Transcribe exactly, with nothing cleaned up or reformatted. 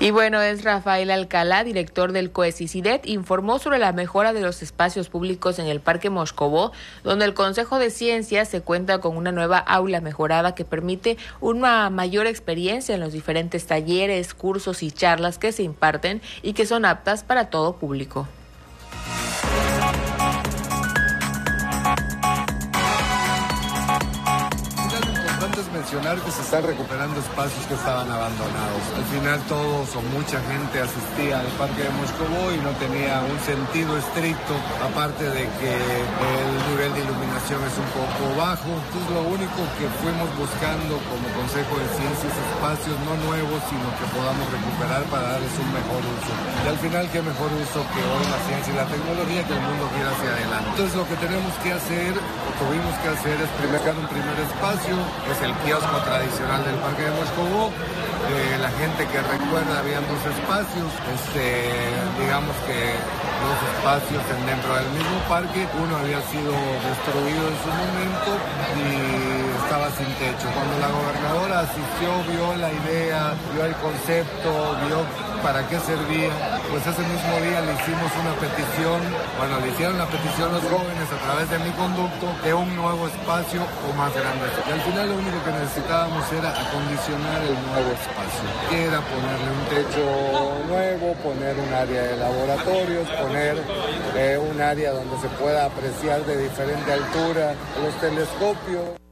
Y bueno, es Rafael Alcalá, director del COECICIDET, informó sobre la mejora de los espacios públicos en el Parque Moscobó, donde el Consejo de Ciencias se cuenta con una nueva aula mejorada que permite una mayor experiencia en los diferentes talleres, cursos y charlas que se imparten y que son aptas para todo público. Mencionar que se están recuperando espacios que estaban abandonados. Al final todos o mucha gente asistía al Parque de Moscobó y no tenía un sentido estricto, aparte de que el nivel de iluminación es un poco bajo. Entonces lo único que fuimos buscando como Consejo de Ciencias, espacios no nuevos, sino que podamos recuperar para darles un mejor uso. Y al final, qué mejor uso que hoy la ciencia y la tecnología, que el mundo gira hacia adelante. Entonces lo que tenemos que hacer, o tuvimos que hacer, es primero un primer espacio, es el kiosco tradicional del Parque de Moscobó. Eh, la gente que recuerda, habían dos espacios, este, digamos que dos espacios en dentro del mismo parque. Uno había sido destruido en su momento y estaba sin techo. Cuando la gobernadora asistió, vio la idea, vio el concepto, vio para qué servía, pues ese mismo día le hicimos una petición, bueno, le hicieron la petición los jóvenes a través de mi conducto de un nuevo espacio o más grande. Y al final lo único que necesitábamos era acondicionar el nuevo espacio, que era ponerle un techo nuevo, poner un área de laboratorios, poner eh, un área donde se pueda apreciar de diferente altura los telescopios.